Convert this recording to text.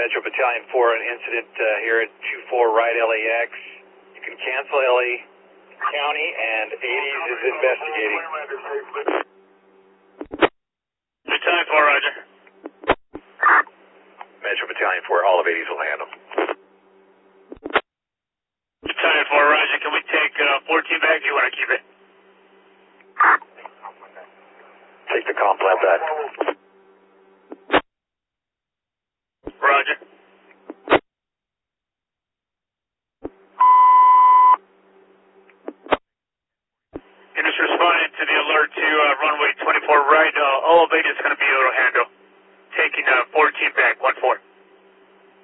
Metro Battalion 4, an incident here at 24 right LAX. You can cancel LA County, and 80s is investigating. Battalion 4, roger. Metro Battalion 4, all of 80s will handle. Battalion 4, roger. Can we take 14 back? Do you want to keep it? Take the complement back.